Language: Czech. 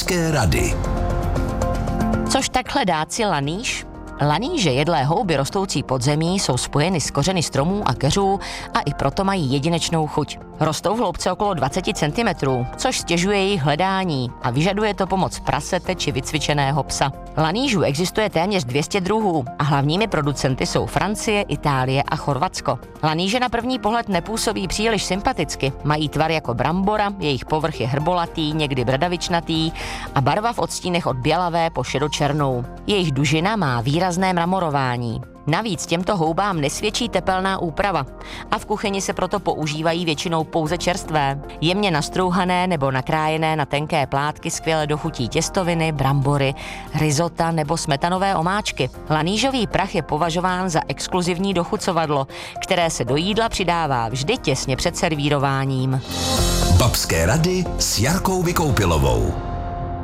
Babské rady. Což takhle dáci laníž? Laníže, jedlé houby rostoucí pod zemí, jsou spojeny s kořeny stromů a keřů a i proto mají jedinečnou chuť. Rostou v hloubce okolo 20 cm, což stěžuje jejich hledání a vyžaduje to pomoc prasete či vycvičeného psa. Lanížů existuje téměř 200 druhů a hlavními producenty jsou Francie, Itálie a Chorvatsko. Laníže na první pohled nepůsobí příliš sympaticky, mají tvar jako brambora, jejich povrch je hrbolatý, někdy bradavičnatý a barva v odstínech od bělavé po šedočernou. Jejich dužina má výrazné mramorování. Navíc těmto houbám nesvědčí tepelná úprava a v kuchyni se proto používají většinou pouze čerstvé. Jemně nastrouhané nebo nakrájené na tenké plátky skvěle dochutí těstoviny, brambory, risota nebo smetanové omáčky. Lanížový prach je považován za exkluzivní dochucovadlo, které se do jídla přidává vždy těsně před servírováním. Babské rady s Jarkou Vykoupilovou.